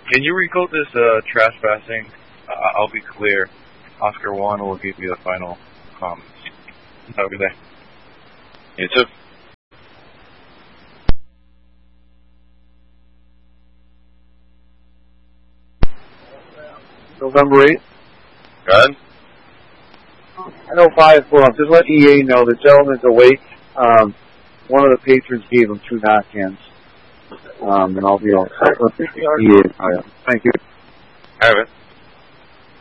Can you recode this trespassing? I'll be clear. Oscar 1 will give you the final comments. Have a good day. You too. November 8th. Go ahead. I know 5-4. Just let EA know the gentleman's awake. One of the patrons gave him 2 Narcans. And I'll be all set with EA. Thank you. Have it.